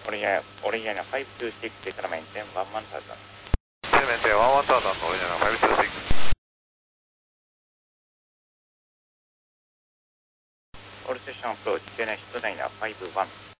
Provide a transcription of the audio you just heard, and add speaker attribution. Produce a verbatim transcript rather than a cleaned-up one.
Speaker 1: Origina, Origina five two six, Declara maintain one one thousand.
Speaker 2: Maintain one one thousand, Origina five two six.
Speaker 1: All station approach, Chennai Studina five one.